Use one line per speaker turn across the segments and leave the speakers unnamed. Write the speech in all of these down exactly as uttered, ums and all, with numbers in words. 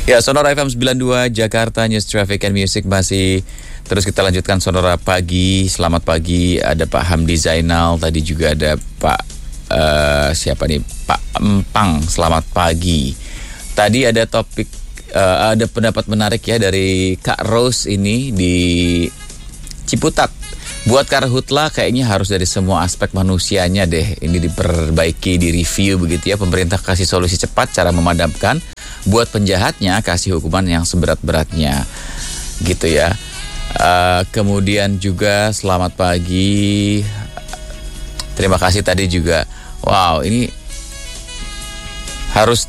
Ya, Sonora F M sembilan puluh dua Jakarta News Traffic and Music masih terus kita lanjutkan Sonora pagi. Selamat pagi, ada Pak Hamdi Zainal, tadi juga ada Pak uh, siapa nih? Pak Empang. Selamat pagi. Tadi ada topik uh, ada pendapat menarik ya dari Kak Rose ini di Ciputat. Buat karhutla kayaknya harus dari semua aspek manusianya deh. Ini diperbaiki, direview begitu ya. Pemerintah kasih solusi cepat cara memadamkan. Buat penjahatnya kasih hukuman yang seberat-beratnya. Gitu ya. Uh, kemudian juga selamat pagi. Terima kasih tadi juga. Wow, ini harus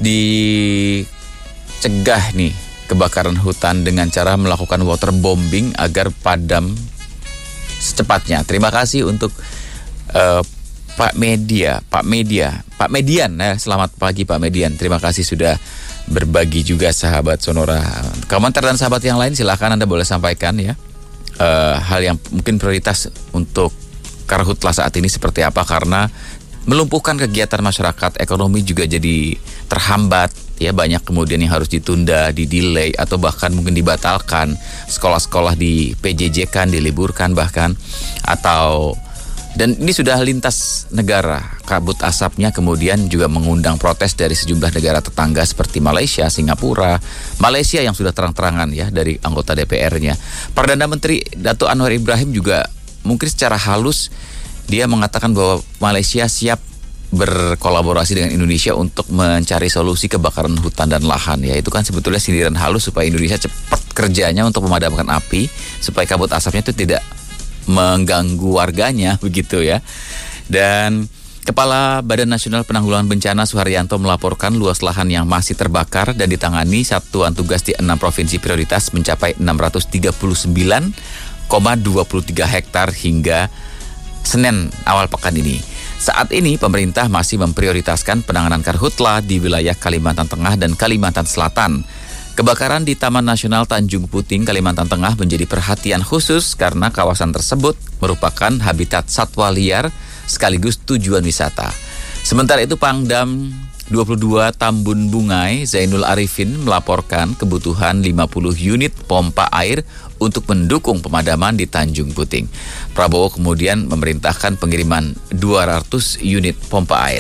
dicegah nih kebakaran hutan dengan cara melakukan waterbombing agar padam secepatnya. Terima kasih untuk uh, Pak Media, Pak Media, Pak Median ya. Selamat pagi Pak Median. Terima kasih sudah berbagi juga sahabat Sonora. Komentar dan sahabat yang lain silahkan Anda boleh sampaikan ya. Uh, hal yang mungkin prioritas untuk karhutla saat ini seperti apa, karena melumpuhkan kegiatan masyarakat, ekonomi juga jadi terhambat ya, banyak kemudian yang harus ditunda, didelay atau bahkan mungkin dibatalkan, sekolah-sekolah di P J J-kan, diliburkan bahkan, atau dan ini sudah lintas negara. Kabut asapnya kemudian juga mengundang protes dari sejumlah negara tetangga seperti Malaysia, Singapura, Malaysia yang sudah terang-terangan ya dari anggota D P R-nya. Perdana Menteri Dato' Anwar Ibrahim juga mungkin secara halus dia mengatakan bahwa Malaysia siap berkolaborasi dengan Indonesia untuk mencari solusi kebakaran hutan dan lahan ya. Itu kan sebetulnya sindiran halus supaya Indonesia cepat kerjanya untuk memadamkan api, supaya kabut asapnya itu tidak mengganggu warganya begitu ya. Dan Kepala Badan Nasional Penanggulangan Bencana Suharyanto melaporkan luas lahan yang masih terbakar dan ditangani satuan tugas di enam provinsi prioritas mencapai enam ratus tiga puluh sembilan koma dua puluh tiga hektar hingga Senin awal pekan ini. Saat ini pemerintah masih memprioritaskan penanganan karhutla di wilayah Kalimantan Tengah dan Kalimantan Selatan. Kebakaran di Taman Nasional Tanjung Puting, Kalimantan Tengah menjadi perhatian khusus karena kawasan tersebut merupakan habitat satwa liar sekaligus tujuan wisata. Sementara itu Pangdam dua puluh dua Tambun Bungai Zainul Arifin melaporkan kebutuhan lima puluh unit pompa air untuk mendukung pemadaman di Tanjung Puting. Prabowo kemudian memerintahkan pengiriman dua ratus unit pompa air.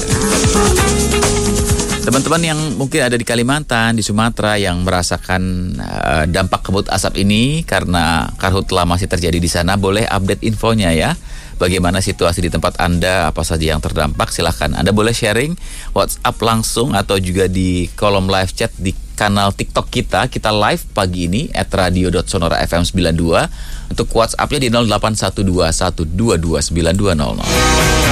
Teman-teman yang mungkin ada di Kalimantan, di Sumatera yang merasakan uh, dampak kabut asap ini karena karhutla masih terjadi di sana, boleh update infonya ya. Bagaimana situasi di tempat Anda, apa saja yang terdampak, silahkan Anda boleh sharing WhatsApp langsung atau juga di kolom live chat di kanal TikTok kita. Kita live pagi ini at radio dot sonora f m sembilan dua. Untuk WhatsApp-nya di nol delapan satu dua satu dua dua sembilan dua nol nol.